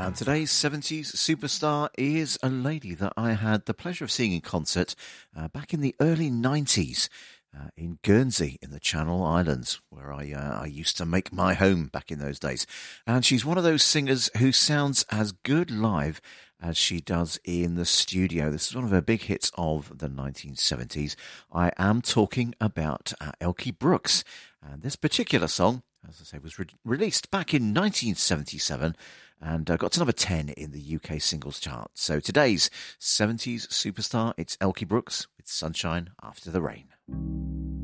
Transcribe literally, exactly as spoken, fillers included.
And today's seventies superstar is a lady that I had the pleasure of seeing in concert uh, back in the early nineties uh, in Guernsey in the Channel Islands, where I, uh, I used to make my home back in those days. And she's one of those singers who sounds as good live as she does in the studio. This is one of her big hits of the nineteen seventies. I am talking about uh, Elkie Brooks. And this particular song, as I say, was re- released back in nineteen seventy-seven and uh, got to number ten in the U K singles chart. So today's seventies superstar, it's Elkie Brooks with Sunshine After the Rain.